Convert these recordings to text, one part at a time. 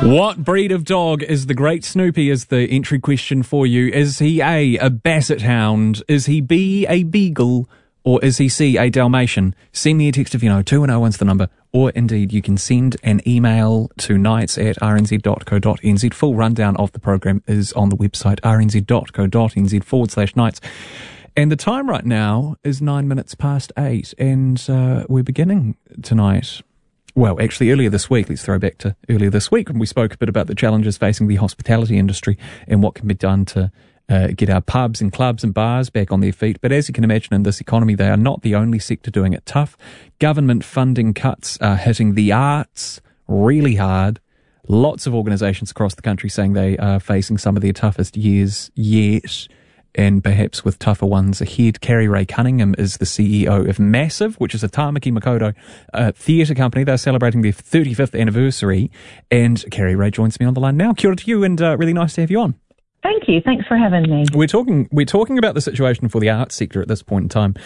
What breed of dog is the Great Snoopy is the entry question for you. Is he A Basset Hound? Is he B, a Beagle? Or is he C, a Dalmatian? Send me a text if you know. 2101's the number. Or indeed, you can send an email to nights@rnz.co.nz. Full rundown of the program is on the website rnz.co.nz/nights. And the time right now is 9 minutes past 8. And we're beginning tonight. Well, actually, earlier this week, let's throw back to earlier this week when we spoke a bit about the challenges facing the hospitality industry and what can be done to get our pubs and clubs and bars back on their feet. But as you can imagine, in this economy, they are not the only sector doing it tough. Government funding cuts are hitting the arts really hard. Lots of organisations across the country saying they are facing some of their toughest years yet, and perhaps with tougher ones ahead. Carrie Ray Cunningham is the CEO of Massive, which is a Tāmaki Makaurau theatre company. They're celebrating their 35th anniversary, and Carrie Ray joins me on the line now. Kia ora to you, and really nice to have you on. Thank you. Thanks for having me. We're talking about the situation for the arts sector at this point in time.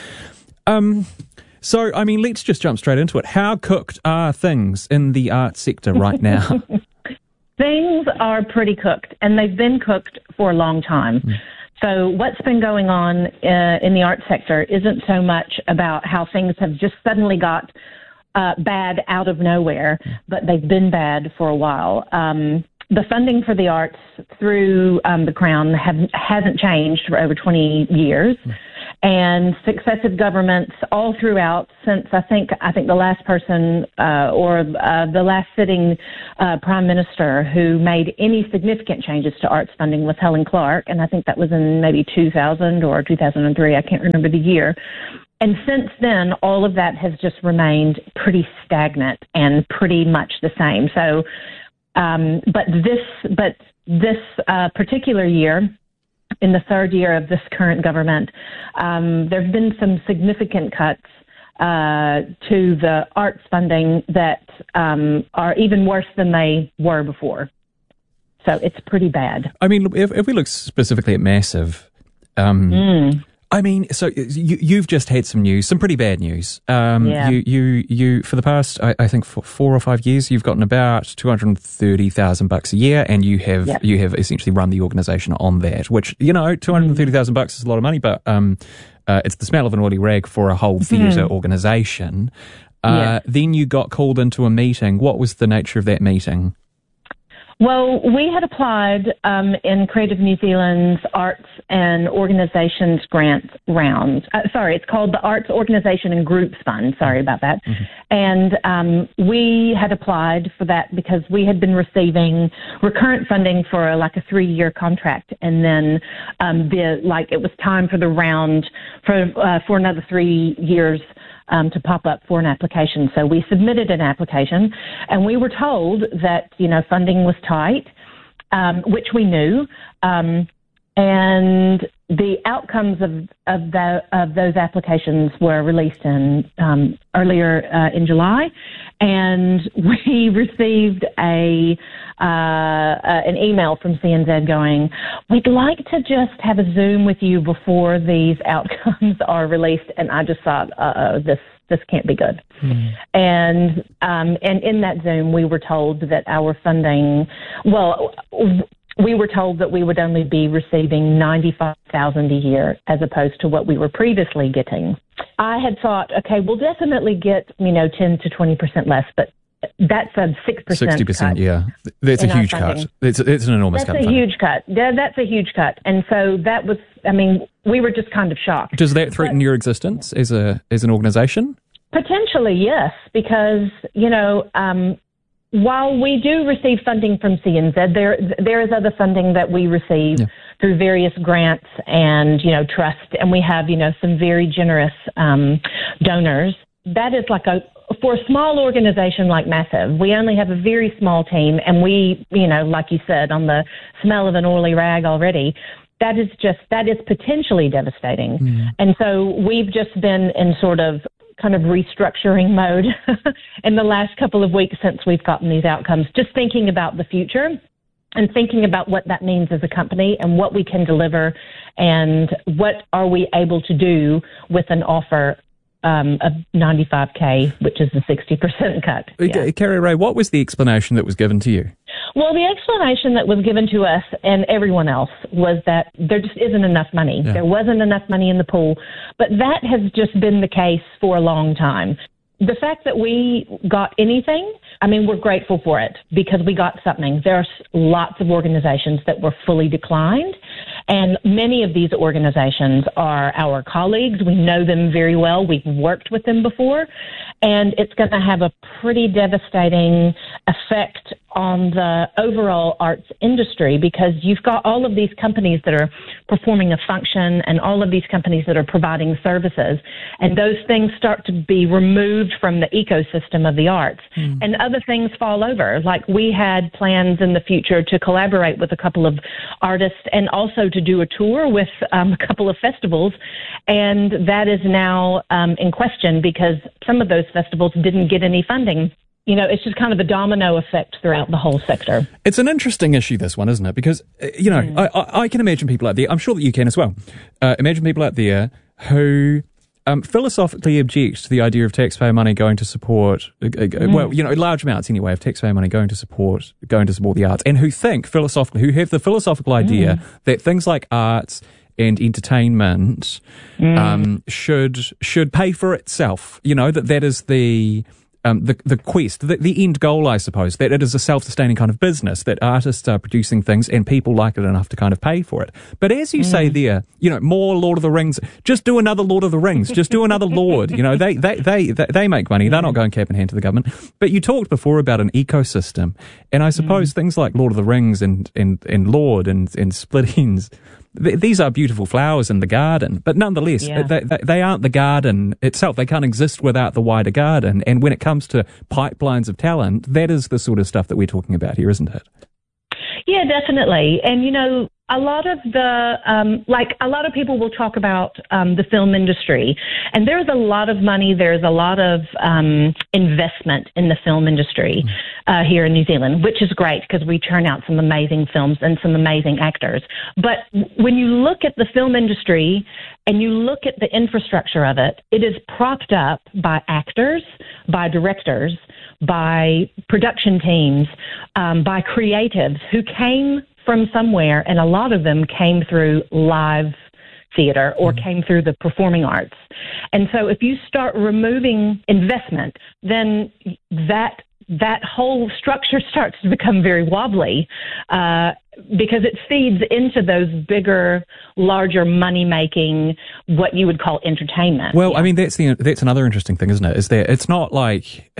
So, I mean, let's just jump straight into it. How cooked are things in the arts sector right now? Things are pretty cooked, and they've been cooked for a long time. So what's been going on in the arts sector isn't so much about how things have just suddenly got bad out of nowhere, but they've been bad for a while. The funding for the arts through the Crown hasn't changed for over 20 years. And successive governments all throughout since I think the last person or the last sitting Prime Minister who made any significant changes to arts funding was Helen Clark, and I think that was in maybe 2000 or 2003. I can't remember the year. And since then, all of that has just remained pretty stagnant and pretty much the same. So, but this particular year, in the third year of this current government, there have been some significant cuts to the arts funding that are even worse than they were before. So it's pretty bad. I mean, if we look specifically at Massive, I mean, so you've just had some news, some pretty bad news. Yeah. You for the past, I think, for 4 or 5 years, you've gotten about $230,000 a year, and you have essentially run the organisation on that. Which, you know, $230,000 is a lot of money, but it's the smell of an oily rag for a whole theatre organisation. Then you got called into a meeting. What was the nature of that meeting? Well, we had applied in Creative New Zealand's Arts and Organisations Grant round. It's called the Arts Organisation and Groups Fund. Sorry about that. And we had applied for that because we had been receiving recurrent funding for like a 3-year contract, and then it was time for the round for another 3 years. To pop up for an application. So we submitted an application, and we were told that, you know, funding was tight, which we knew, and the outcomes of those applications were released earlier in July, and we received an email from CNZ going, "We'd like to just have a Zoom with you before these outcomes are released." And I just thought, this can't be good. And in that Zoom, we were told that our funding, we were told that we would only be receiving $95,000 a year as opposed to what we were previously getting. I had thought, okay, we'll definitely get, 10 to 20% less, but that's a 6% 60%, cut. yeah. That's a huge cut. It's an enormous cut. That's a huge cut. That's a huge cut. And so that was, we were just kind of shocked. Does that threaten your existence as an organisation? Potentially, yes, because, while we do receive funding from CNZ, there is other funding that we receive through various grants and, trust, and we have, some very generous donors. That is for a small organization like Massive, we only have a very small team, and we, like you said, on the smell of an oily rag already, that is potentially devastating. And so we've just been in sort of kind of restructuring mode in the last couple of weeks since we've gotten these outcomes, just thinking about the future and thinking about what that means as a company and what we can deliver and what are we able to do with an offer of $95K, which is the 60% cut. Carrie Ray, what was the explanation that was given to you? Well, the explanation that was given to us and everyone else was that there just isn't enough money. Yeah. There wasn't enough money in the pool, but that has just been the case for a long time. The fact that we got anything, I mean, we're grateful for it because we got something. There's lots of organizations that were fully declined, and many of these organizations are our colleagues. We know them very well. We've worked with them before, and it's going to have a pretty devastating effect on the overall arts industry because you've got all of these companies that are performing a function and all of these companies that are providing services, and those things start to be removed from the ecosystem of the arts, and other things fall over. Like we had plans in the future to collaborate with a couple of artists and also to do a tour with a couple of festivals, and that is now in question because some of those festivals didn't get any funding. You know, it's just kind of a domino effect throughout the whole sector. It's an interesting issue, this one, isn't it? Because, you know, I can imagine people out there, I'm sure that you can as well, imagine people out there who philosophically object to the idea of taxpayer money going to support, well, you know, large amounts anyway of taxpayer money going to support the arts, and who think philosophically, who have the philosophical idea that things like arts and entertainment should pay for itself. You know, that is the quest, the end goal, I suppose, that it is a self-sustaining kind of business, that artists are producing things and people like it enough to kind of pay for it. But as you say there, you know, more Lord of the Rings, just do another Lord of the Rings, just do another Lord, you know, they make money, they're not going cap in hand to the government. But you talked before about an ecosystem, and I suppose things like Lord of the Rings and Lord and Split Ends, these are beautiful flowers in the garden, but nonetheless, they aren't the garden itself. They can't exist without the wider garden. And when it comes to pipelines of talent, that is the sort of stuff that we're talking about here, isn't it? Yeah, definitely. And, you know, a lot of a lot of people will talk about the film industry, and there's a lot of money, there's a lot of investment in the film industry here in New Zealand, which is great because we churn out some amazing films and some amazing actors. But when you look at the film industry and you look at the infrastructure of it, it is propped up by actors, by directors, by production teams, by creatives who came from somewhere, and a lot of them came through live theater or came through the performing arts. And so if you start removing investment, then that whole structure starts to become very wobbly because it feeds into those bigger, larger money-making, what you would call entertainment. Well, I mean, that's another interesting thing, isn't it? Is that it's not like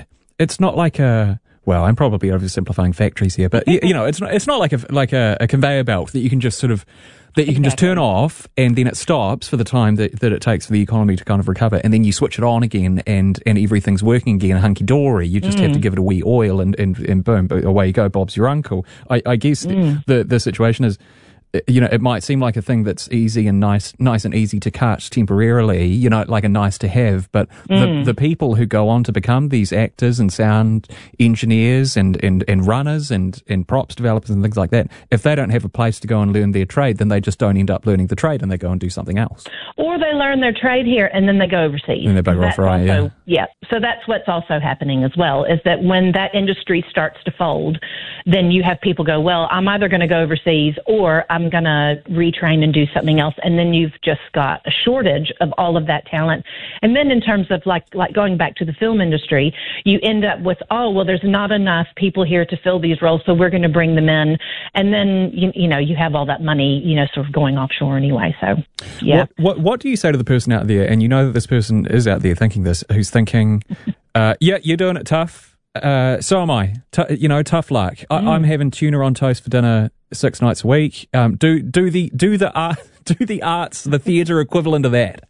a... Well, I'm probably oversimplifying factories here, but you know, it's not like a conveyor belt that you can just just turn off and then it stops for the time that it takes for the economy to kind of recover, and then you switch it on again and everything's working again hunky dory. You just have to give it a wee oil and boom, away you go. Bob's your uncle. I guess the situation is, you know, it might seem like a thing that's easy and nice and easy to cut temporarily, you know, like a nice to have, but the people who go on to become these actors and sound engineers and runners and props developers and things like that, if they don't have a place to go and learn their trade, then they just don't end up learning the trade and they go and do something else. Or they learn their trade here and then they go overseas. And they bugger off, right? Yeah. So that's what's also happening as well, is that when that industry starts to fold, then you have people go, well, I'm either going to go overseas or I'm going to retrain and do something else. And then you've just got a shortage of all of that talent. And then in terms of like going back to the film industry, you end up with, oh, well, there's not enough people here to fill these roles, so we're going to bring them in. And then, you know, you have all that money, you know, sort of going offshore anyway. So, yeah. What do you say to the person out there, and you know that this person is out there thinking this, who's thinking, yeah, you're doing it tough. So am I. You know, tough luck. I'm having tuna on toast for dinner 6 nights a week. Do the arts, the theatre equivalent of that.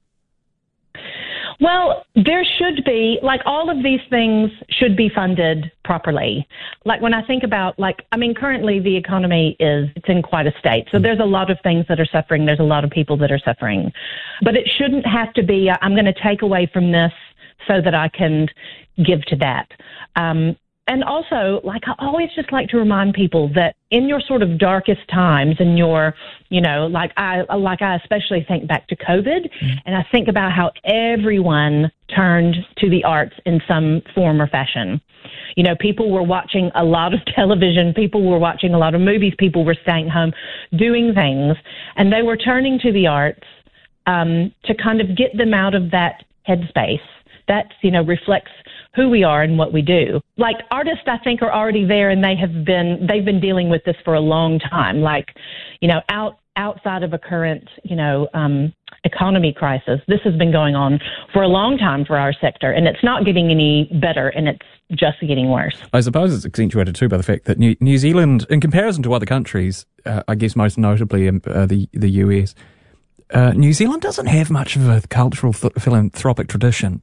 Well, there should be, like, all of these things should be funded properly. Like, when I think about, currently the economy it's in quite a state. So there's a lot of things that are suffering. There's a lot of people that are suffering. But it shouldn't have to be, I'm going to take away from this so that I can give to that. And also, like, I always just like to remind people that in your sort of darkest times, in your, you know, like I especially think back to COVID, and I think about how everyone turned to the arts in some form or fashion. You know, people were watching a lot of television, people were watching a lot of movies, people were staying home doing things, and they were turning to the arts to kind of get them out of that headspace. That, you know, reflects who we are and what we do. Like, artists, I think, are already there, and they've been dealing with this for a long time. Like, you know, outside of a current, you know, economy crisis, this has been going on for a long time for our sector, and it's not getting any better, and it's just getting worse. I suppose it's accentuated too by the fact that New Zealand, in comparison to other countries, I guess most notably the US, New Zealand doesn't have much of a cultural philanthropic tradition.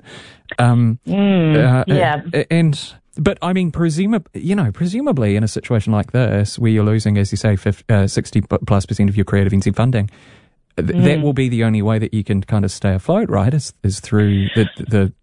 But I mean, presumably in a situation like this, where you're losing, as you say, 60+% of your creative NZ funding, that will be the only way that you can kind of stay afloat, right? Is through the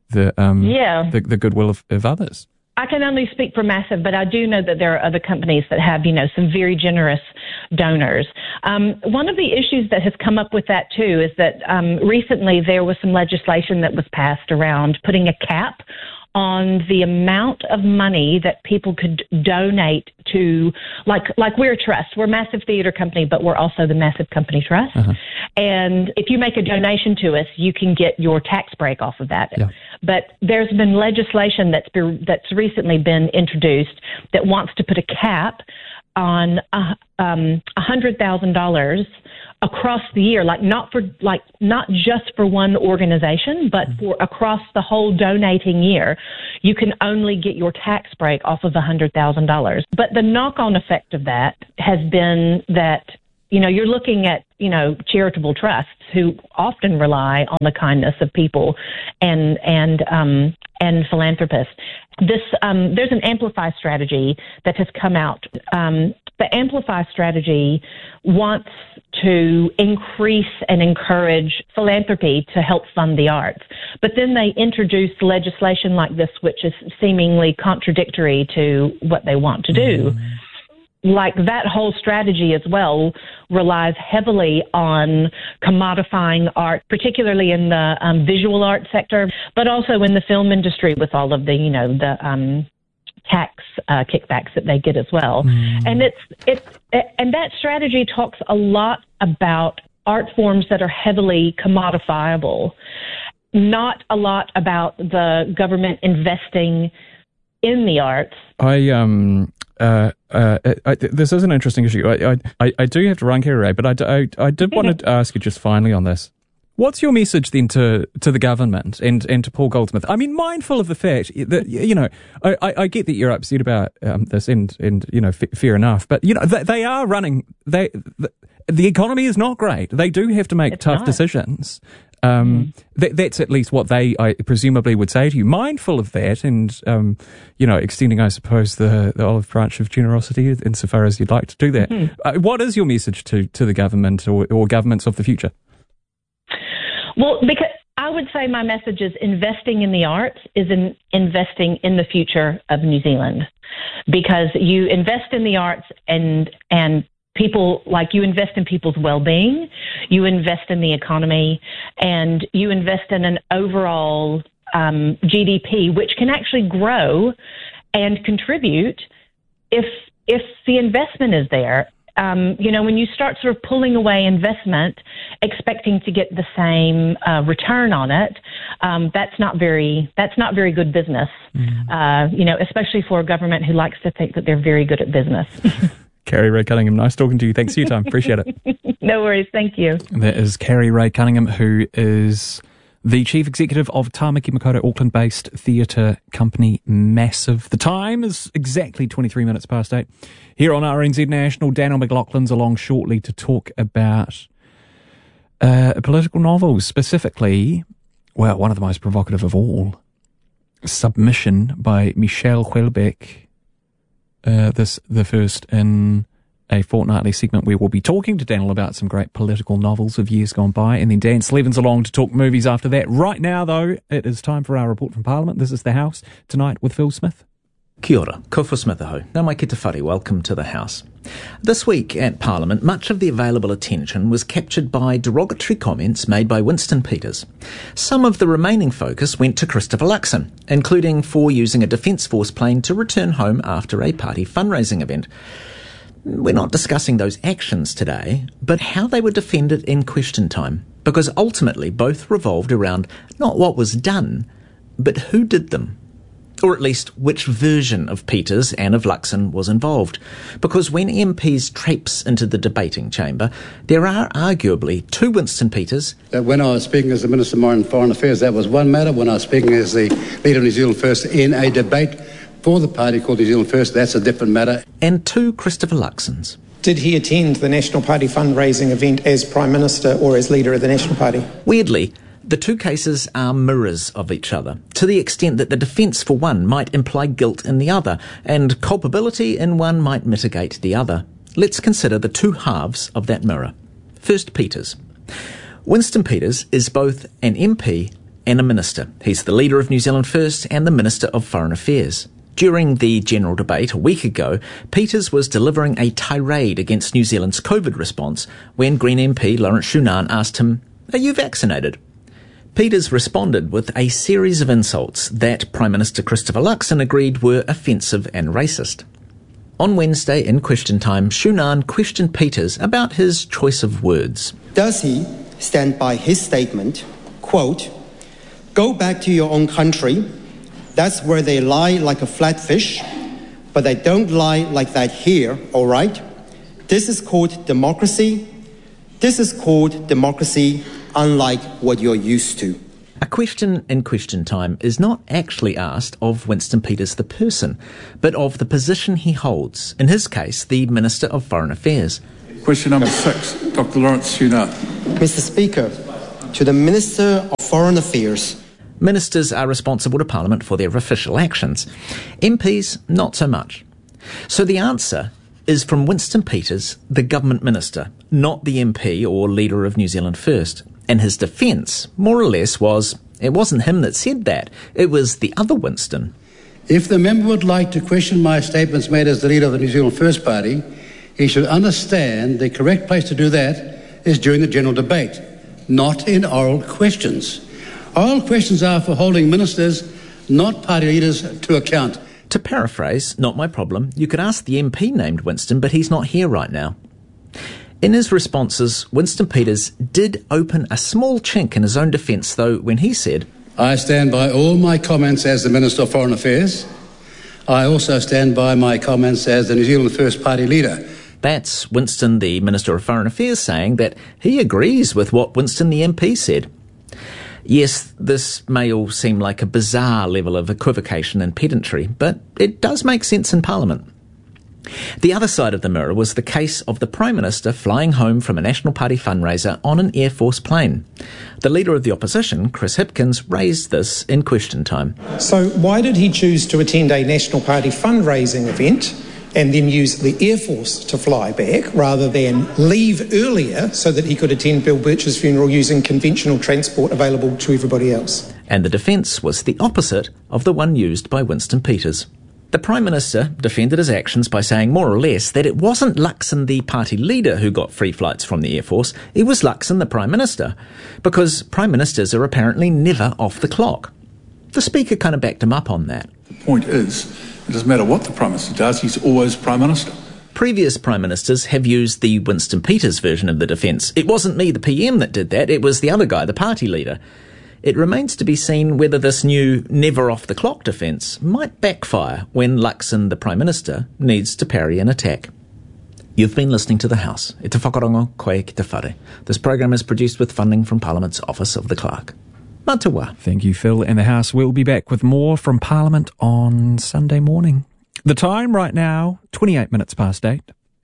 goodwill of others. I can only speak for Massive, but I do know that there are other companies that have, you know, some very generous donors. One of the issues that has come up with that too is that recently there was some legislation that was passed around putting a cap on the amount of money that people could donate to, like we're a trust. We're a Massive theater company, but we're also the Massive Company Trust. Uh-huh. And if you make a donation to us, you can get your tax break off of that. Yeah. But there's been legislation that's recently been introduced that wants to put a cap on $100,000 across the year, not just for one organization, but for across the whole donating year. You can only get your tax break off of $100,000. But the knock-on effect of that has been that, you know, you're looking at, you know, charitable trusts who often rely on the kindness of people and philanthropists. There's an Amplify strategy that has come out. The Amplify strategy wants to increase and encourage philanthropy to help fund the arts. But then they introduced legislation like this, which is seemingly contradictory to what they want to do. Like, that whole strategy as well relies heavily on commodifying art, particularly in the visual art sector, but also in the film industry with all of the, you know, the tax kickbacks that they get as well. And and that strategy talks a lot about art forms that are heavily commodifiable, not a lot about the government investing in the arts. This is an interesting issue. I do have to run, Kerry Rae, but I did want to ask you just finally on this. What's your message then to the government and to Paul Goldsmith? I mean, mindful of the fact that, you know, I get that you're upset about this and you know, fair enough, but, you know, they are running, the economy is not great. They do have to make tough decisions. That's at least what they, I presumably, would say to you. Mindful of that, and you know, extending, I suppose, the olive branch of generosity insofar as you'd like to do that. What is your message to the government or governments of the future? Well, because I would say my message is investing in the arts is investing in the future of New Zealand, because you invest in the arts and people, like, you invest in people's well-being, you invest in the economy, and you invest in an overall GDP, which can actually grow and contribute if the investment is there. You know, when you start sort of pulling away investment, expecting to get the same return on it, that's not very good business. You know, especially for a government who likes to think that they're very good at business. Kerry Rae Cunningham, nice talking to you. Thanks for your time. Appreciate it. No worries. Thank you. That is Kerry Rae Cunningham, who is the Chief Executive of Tāmaki Makaurau Auckland-based theatre company Massive. The time is exactly 23 minutes past 8. Here on RNZ National, Daniel McLaughlin's along shortly to talk about political novels, specifically, well, one of the most provocative of all, Submission by Michel Houellebecq. The first in a fortnightly segment where we'll be talking to Daniel about some great political novels of years gone by, and then Dan Slevin's along to talk movies after that. Right now, though, it is time for our report from Parliament. This is The House Tonight with Phil Smith. Kia ora, kofo smithaho. Nā mai ki te whare, welcome to the House. This week at Parliament, much of the available attention was captured by derogatory comments made by Winston Peters. Some of the remaining focus went to Christopher Luxon, including for using a Defence Force plane to return home after a party fundraising event. We're not discussing those actions today, but how they were defended in question time, because ultimately both revolved around not what was done, but who did them. Or at least which version of Peters and of Luxon was involved. Because when MPs traipse into the debating chamber, there are arguably two Winston Peters. When I was speaking as the Minister of Foreign Affairs, that was one matter. When I was speaking as the leader of New Zealand First in a debate for the party called New Zealand First, that's a different matter. And two Christopher Luxons. Did he attend the National Party fundraising event as Prime Minister or as leader of the National Party? Weirdly, the two cases are mirrors of each other, to the extent that the defence for one might imply guilt in the other, and culpability in one might mitigate the other. Let's consider the two halves of that mirror. First, Peters. Winston Peters is both an MP and a minister. He's the leader of New Zealand First and the Minister of Foreign Affairs. During the general debate a week ago, Peters was delivering a tirade against New Zealand's COVID response when Green MP Lawrence Shunan asked him, "Are you vaccinated?" Peters responded with a series of insults that Prime Minister Christopher Luxon agreed were offensive and racist. On Wednesday, in question time, Shunan questioned Peters about his choice of words. Does he stand by his statement, quote, "Go back to your own country, that's where they lie like a flatfish, but they don't lie like that here, all right? This is called democracy. This is called democracy. Unlike what you're used to." A question in question time is not actually asked of Winston Peters the person, but of the position he holds, in his case, the Minister of Foreign Affairs. Question number 6, Dr. Lawrence Shunan. Mr. Speaker, to the Minister of Foreign Affairs. Ministers are responsible to Parliament for their official actions. MPs, not so much. So the answer is from Winston Peters, the government minister, not the MP or leader of New Zealand First. And his defence, more or less, was, it wasn't him that said that, it was the other Winston. If the member would like to question my statements made as the leader of the New Zealand First Party, he should understand the correct place to do that is during the general debate, not in oral questions. Oral questions are for holding ministers, not party leaders, to account. To paraphrase, not my problem, you could ask the MP named Winston, but he's not here right now. In his responses, Winston Peters did open a small chink in his own defence, though, when he said, "I stand by all my comments as the Minister of Foreign Affairs. I also stand by my comments as the New Zealand First Party leader." That's Winston, the Minister of Foreign Affairs, saying that he agrees with what Winston, the MP, said. Yes, this may all seem like a bizarre level of equivocation and pedantry, but it does make sense in Parliament. The other side of the mirror was the case of the Prime Minister flying home from a National Party fundraiser on an Air Force plane. The Leader of the Opposition, Chris Hipkins, raised this in question time. So why did he choose to attend a National Party fundraising event and then use the Air Force to fly back rather than leave earlier so that he could attend Bill Birch's funeral using conventional transport available to everybody else? And the defence was the opposite of the one used by Winston Peters. The Prime Minister defended his actions by saying more or less that it wasn't Luxon, the party leader, who got free flights from the Air Force, it was Luxon, the Prime Minister, because Prime Ministers are apparently never off the clock. The Speaker kind of backed him up on that. The point is, it doesn't matter what the Prime Minister does, he's always Prime Minister. Previous Prime Ministers have used the Winston Peters version of the defence. It wasn't me, the PM, that did that, it was the other guy, the party leader. It remains to be seen whether this new never-off-the-clock defence might backfire when Luxon, the Prime Minister, needs to parry an attack. You've been listening to The House. E te whakarongo koe ki te whare. This program is produced with funding from Parliament's Office of the Clerk. Matawa. Thank you, Phil. And The House will be back with more from Parliament on Sunday morning. The time right now, 28 minutes past 8.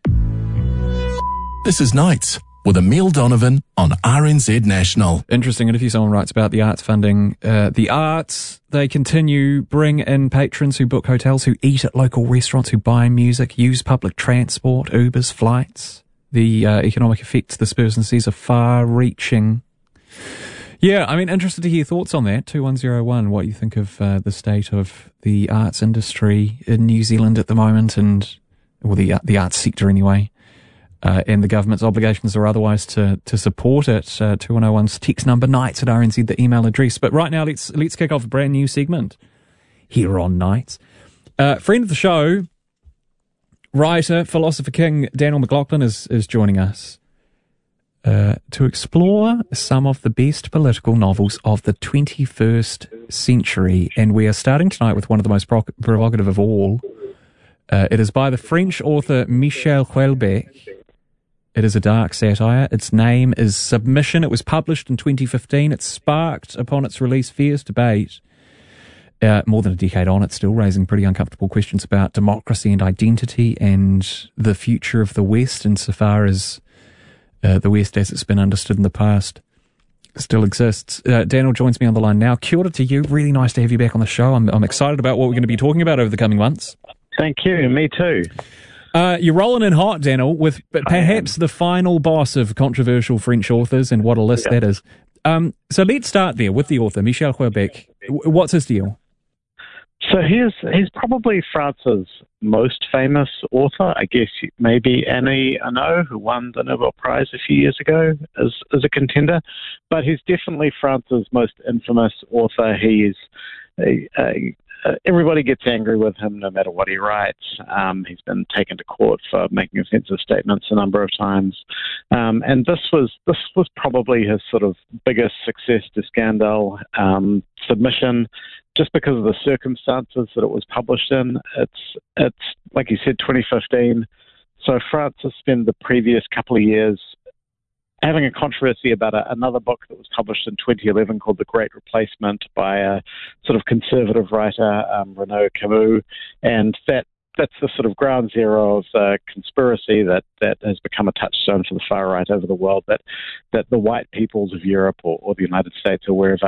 This is Nights with Emile Donovan on RNZ National. Interesting interview. Someone writes about the arts funding. The arts, they continue bring in patrons who book hotels, who eat at local restaurants, who buy music, use public transport, Ubers, flights. The economic effects this person sees are far-reaching. Yeah, I mean, interested to hear thoughts on that. 2101, what you think of the state of the arts industry in New Zealand at the moment, or the arts sector anyway, and the government's obligations or otherwise to support it. 2101's text number, Nights at RNZ, the email address. But right now, let's kick off a brand new segment here on Nights. Friend of the show, writer, philosopher king Daniel McLaughlin is joining us to explore some of the best political novels of the 21st century. And we are starting tonight with one of the most provocative of all. It is by the French author Michel Houellebecq. It is a dark satire. Its name is Submission. It was published in 2015. It sparked, upon its release, fierce debate. More than a decade on, it's still raising pretty uncomfortable questions about democracy and identity and the future of the West, insofar as the West, as it's been understood in the past, still exists. Daniel joins me on the line now. Kia ora to you. Really nice to have you back on the show. I'm excited about what we're going to be talking about over the coming months. Thank you. Me too. You're rolling in hot, Daniel, with perhaps the final boss of controversial French authors, and what a list that is. So let's start there with the author, Michel Houellebecq. What's his deal? So he's probably France's most famous author. I guess maybe Annie Ernaux, who won the Nobel Prize a few years ago, is a contender. But he's definitely France's most infamous author. He is everybody gets angry with him no matter what he writes. He's been taken to court for making offensive statements a number of times. And this was probably his sort of biggest success to scandal, Submission, just because of the circumstances that it was published in. It's like you said, 2015. So France has spent the previous couple of years having a controversy about another book that was published in 2011 called The Great Replacement by a sort of conservative writer, Renaud Camus, and that's the sort of ground zero of the conspiracy that has become a touchstone for the far right over the world, that the white peoples of Europe or the United States or wherever